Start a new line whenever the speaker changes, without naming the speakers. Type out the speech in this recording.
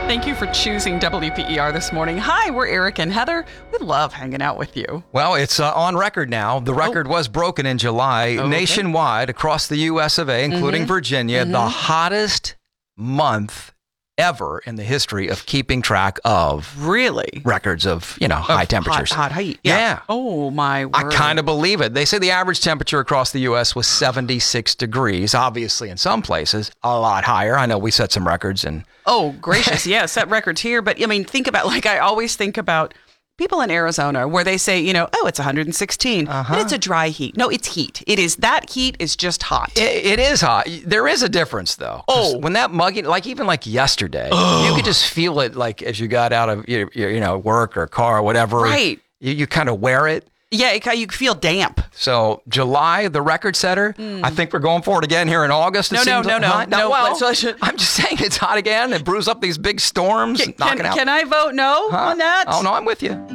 Thank you for choosing WPER this morning. Hi, we're Eric and Heather. We love hanging out with you.
Well, it's on record now. The record was broken in July.
Okay.
Nationwide, across the U.S. of A., including Virginia, the hottest month ever in the history of keeping track of
Really?
records of, high temperatures.
Hot heat.
Yeah.
Oh, my word.
I kind of believe it. They say the average temperature across the U.S. was 76 degrees. Obviously, in some places, a lot higher. I know we set some records and
Oh, gracious. Yeah, set records here. But, think about, I always think about people in Arizona where they say, it's 116, but it's a dry heat. No, it's heat. That heat is just hot.
It is hot. There is a difference, though.
Oh.
When that muggy, even yesterday, you could just feel it, as you got out of your work or car or whatever.
Right.
You kind of wear it.
Yeah, you feel damp.
So July, the record setter. I think we're going for it again here in August.
No.
Well, I'm just saying it's hot again. It brews up these big storms. Can
I vote no on that?
Oh, no, I'm with you.